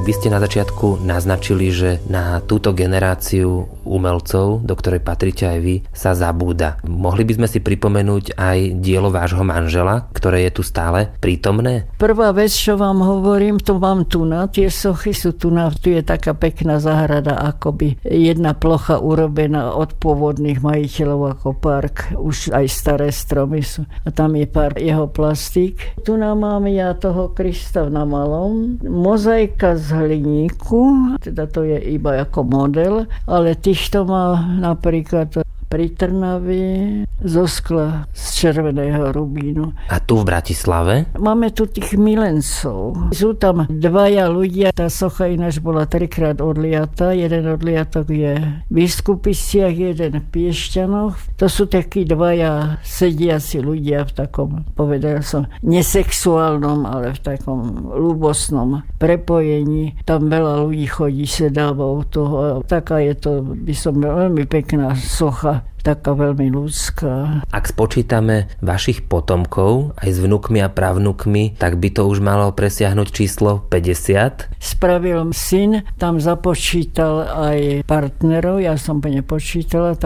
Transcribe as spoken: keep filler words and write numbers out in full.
Vy ste na začiatku naznačili, že na túto generáciu umelcov, do ktorej patríte aj vy, sa zabúda. Mohli by sme si pripomenúť aj dielo vášho manžela, ktoré je tu stále prítomné? Prvá vec, čo vám hovorím, to mám tu na, tie sochy sú tu na, tu je taká pekná záhrada, akoby jedna plocha urobená od pôvodných majiteľov ako park, už aj staré stromy sú. A tam je pár jeho plastík. Tu nám mám ja toho Krista na malom, mozaika z hliníku, teda to je iba ako model, ale týchto má napríklad pri Trnavi zo skla z červeného rubínu. A tu v Bratislave? Máme tu tých milencov. Sú tam dvaja ľudia. Tá socha ináč bola trikrát odliata. Jeden odliatok je v Biskupiciach, jeden v Piešťanoch. To sú takí dvaja sediaci ľudia v takom, povedal som, nesexuálnom, ale v takom ľúbosnom prepojení. Tam veľa ľudí chodí, sedáva u toho. Taká je to, by som veľmi pekná socha. Taká veľmi ľudská. Ak spočítame vašich potomkov aj s vnukmi a pravnukmi, tak by to už malo presiahnuť číslo päťdesiat. Spravil syn, tam započítal aj partnerov, ja som nepočítala,